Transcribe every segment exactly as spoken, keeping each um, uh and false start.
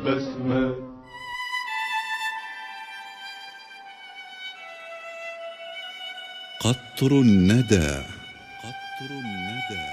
بسمة. قطر الندى. قطر الندى.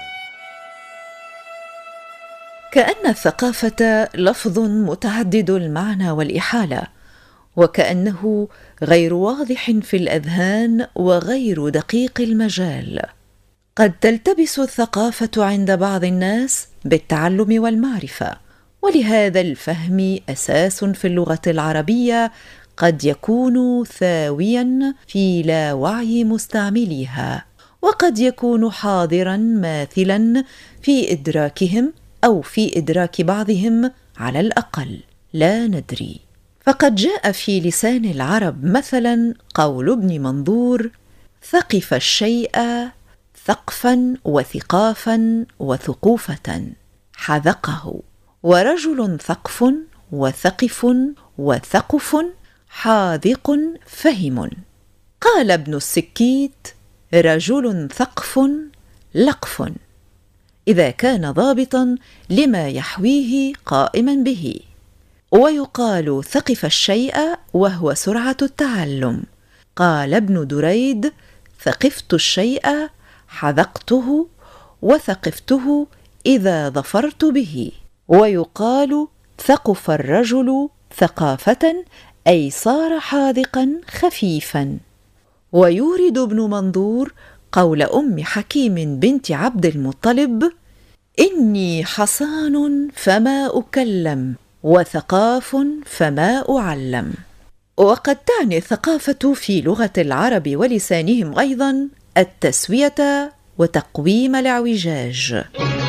كأن الثقافة لفظ متعدد المعنى والإحالة، وكأنه غير واضح في الأذهان وغير دقيق المجال. قد تلتبس الثقافة عند بعض الناس بالتعلم والمعرفة، ولهذا الفهم أساس في اللغة العربية قد يكون ثاوياً في لا وعي مستعمليها، وقد يكون حاضراً ماثلاً في إدراكهم أو في إدراك بعضهم على الأقل، لا ندري. فقد جاء في لسان العرب مثلاً قول ابن منظور: ثقف الشيء ثقفاً وثقافاً وثقوفة، حذقه. ورجل ثقف وثقف وثقف، حاذق فهم. قال ابن السكيت: رجل ثقف لقف، إذا كان ضابطاً لما يحويه قائماً به. ويقال ثقف الشيء وهو سرعة التعلم. قال ابن دريد: ثقفت الشيء حذقته وثقفته إذا ظفرت به. ويقال ثقف الرجل ثقافة، أي صار حاذقا خفيفا. ويورد ابن منظور قول أم حكيم بنت عبد المطلب: إني حصان فما أكلم، وثقاف فما أعلم. وقد تعني الثقافة في لغة العرب ولسانهم أيضا التسوية وتقويم الاعوجاج.